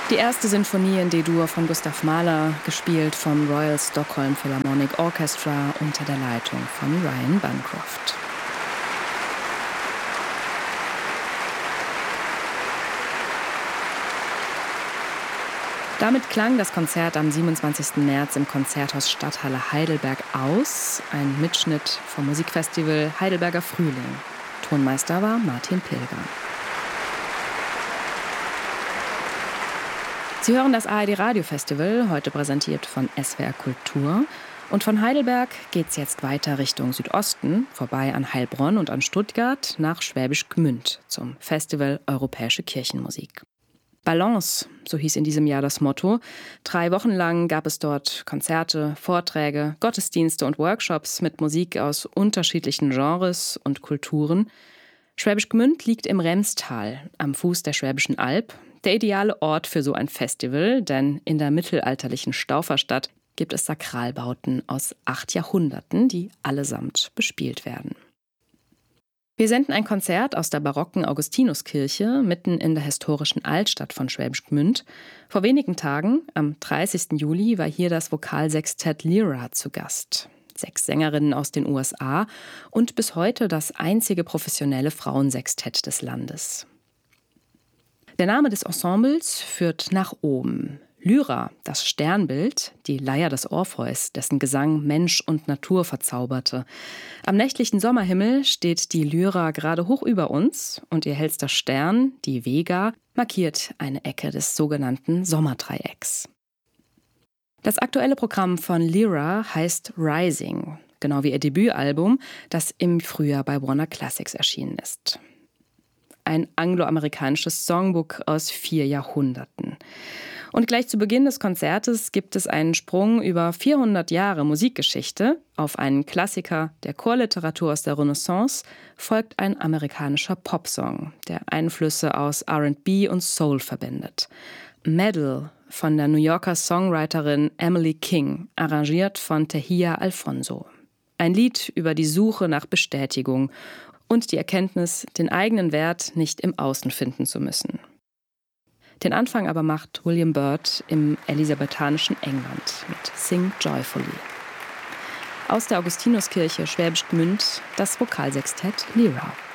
Die erste Sinfonie in D-Dur von Gustav Mahler, gespielt vom Royal Stockholm Philharmonic Orchestra unter der Leitung von Ryan Bancroft. Damit klang das Konzert am 27. März im Konzerthaus Stadthalle Heidelberg aus. Ein Mitschnitt vom Musikfestival Heidelberger Frühling. Tonmeister war Martin Pilger. Sie hören das ARD Radiofestival, heute präsentiert von SWR Kultur. Und von Heidelberg geht's jetzt weiter Richtung Südosten, vorbei an Heilbronn und an Stuttgart, nach Schwäbisch Gmünd zum Festival Europäische Kirchenmusik. Balance, so hieß in diesem Jahr das Motto. 3 Wochen lang gab es dort Konzerte, Vorträge, Gottesdienste und Workshops mit Musik aus unterschiedlichen Genres und Kulturen. Schwäbisch Gmünd liegt im Remstal, am Fuß der Schwäbischen Alb. Der ideale Ort für so ein Festival, denn in der mittelalterlichen Stauferstadt gibt es Sakralbauten aus 8 Jahrhunderten, die allesamt bespielt werden. Wir senden ein Konzert aus der barocken Augustinuskirche mitten in der historischen Altstadt von Schwäbisch Gmünd. Vor wenigen Tagen, am 30. Juli, war hier das Vokalsextett Lyra zu Gast. 6 Sängerinnen aus den USA und bis heute das einzige professionelle Frauensextett des Landes. Der Name des Ensembles führt nach oben. Lyra, das Sternbild, die Leier des Orpheus, dessen Gesang Mensch und Natur verzauberte. Am nächtlichen Sommerhimmel steht die Lyra gerade hoch über uns und ihr hellster Stern, die Vega, markiert eine Ecke des sogenannten Sommerdreiecks. Das aktuelle Programm von Lyra heißt Rising, genau wie ihr Debütalbum, das im Frühjahr bei Warner Classics erschienen ist. Ein angloamerikanisches Songbook aus 4 Jahrhunderten. Und gleich zu Beginn des Konzertes gibt es einen Sprung über 400 Jahre Musikgeschichte. Auf einen Klassiker der Chorliteratur aus der Renaissance folgt ein amerikanischer Popsong, der Einflüsse aus R&B und Soul verbindet. Medal von der New Yorker Songwriterin Emily King, arrangiert von Tehia Alfonso. Ein Lied über die Suche nach Bestätigung und die Erkenntnis, den eigenen Wert nicht im Außen finden zu müssen. Den Anfang aber macht William Byrd im elisabethanischen England mit Sing Joyfully. Aus der Augustinuskirche Schwäbisch Gmünd das Vokalsextett Lyra.